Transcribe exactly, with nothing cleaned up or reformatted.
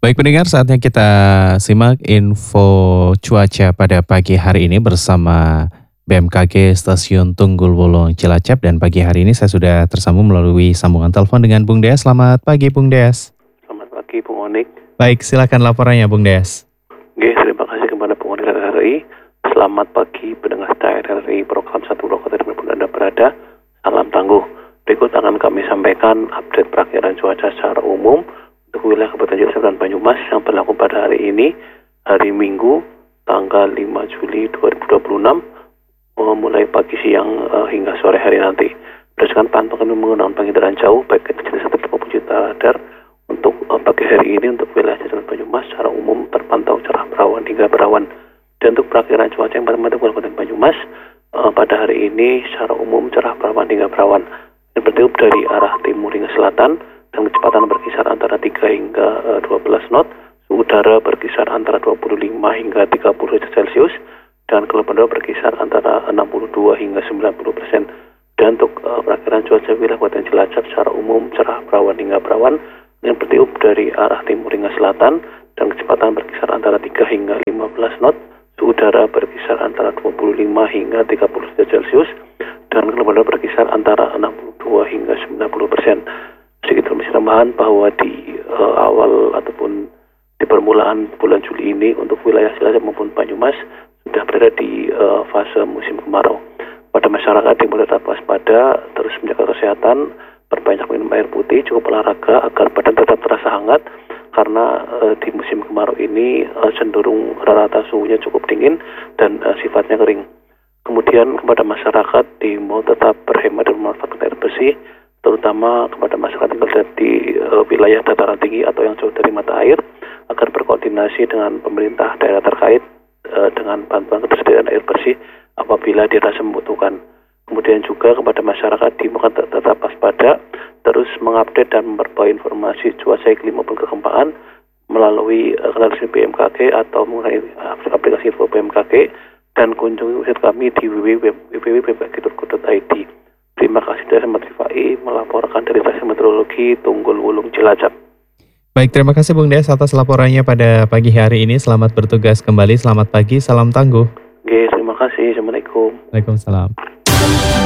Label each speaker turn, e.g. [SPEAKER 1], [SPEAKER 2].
[SPEAKER 1] Baik pendengar, saatnya kita simak info cuaca pada pagi hari ini bersama B M K G Stasiun Tunggul Wulung Cilacap, dan pagi hari ini saya sudah tersambung melalui sambungan telepon dengan Bung Deas. Selamat pagi Bung Deas.
[SPEAKER 2] Selamat pagi Bung Onik.
[SPEAKER 1] Baik, silakan laporannya Bung Deas.
[SPEAKER 2] Oke, terima kasih kepada Bung Onik R R I. Selamat pagi pendengar R R I program satu Kota dimanapun Anda berada. Salam tangguh. Berikut akan kami sampaikan update perakhiran cuaca secara umum untuk wilayah Kabupaten Cilacap dan Banyumas yang berlaku pada hari ini, hari Minggu, tanggal lima Juli dua ribu dua puluh enam, mulai pagi, siang, uh, hingga sore hari nanti. Berdasarkan pantauan menggunakan penghitungan jauh, baik kecil satelit maupun juta radar, untuk uh, pagi hari ini untuk wilayah Cilacap dan Banyumas secara umum terpantau cerah berawan hingga berawan. Dan untuk perakhiran cuaca yang berada di Kabupaten Banyumas, uh, pada hari ini secara umum cerah berawan hingga berawan. Yang bertiup dari arah timur hingga selatan, dan kecepatan berkisar antara tiga hingga dua belas knot, suhu udara berkisar antara dua puluh lima hingga tiga puluh derajat Celcius, dan kelembapan udara berkisar antara enam puluh dua hingga sembilan puluh persen. Dan untuk uh, perakhiran cuaca wilayah Kabupaten Cilacap secara umum cerah berawan hingga berawan, yang bertiup dari arah timur hingga selatan, dan kecepatan berkisar antara tiga hingga lima belas knot, suhu udara berkisar antara dua puluh lima hingga tiga puluh derajat Celcius, dan kelembapan udara berkisar antara enam puluh dua hingga sembilan puluh persen. Sedikit informasi tambahan bahwa di uh, awal ataupun di permulaan bulan Juli ini untuk wilayah Cilacap maupun Banyumas sudah berada di uh, fase musim kemarau. Pada masyarakat yang mulai tetap waspada, terus menjaga kesehatan, perbanyak minum air putih, cukup olahraga agar badan tetap terasa hangat, karena uh, di musim kemarau ini uh, cenderung rata-rata suhunya cukup dingin dan uh, sifatnya kering. Kemudian kepada masyarakat diimbau tetap berhemat dan memanfaatkan air bersih, terutama kepada masyarakat yang berada di uh, wilayah dataran tinggi atau yang jauh dari mata air, agar berkoordinasi dengan pemerintah daerah terkait uh, dengan bantuan ketersediaan air bersih apabila dirasa membutuhkan. Kemudian juga kepada masyarakat diimbau tetap waspada, terus mengupdate dan memperbarui informasi cuaca iklim maupun kegempaan melalui uh, kanal resmi B M K G atau menggunakan aplikasi info B M K G, dan kunjungi website kami di w w w titik b m k g titik co titik i d. Terima kasih dari Ahmad Rifai melaporkan dari Stasiun Meteorologi Tunggul Wulung Cilacap.
[SPEAKER 1] Baik, terima kasih Bung Deas atas laporannya pada pagi hari ini. Selamat bertugas kembali, selamat pagi, salam tangguh.
[SPEAKER 2] Oke, terima kasih. Assalamualaikum.
[SPEAKER 1] Waalaikumsalam.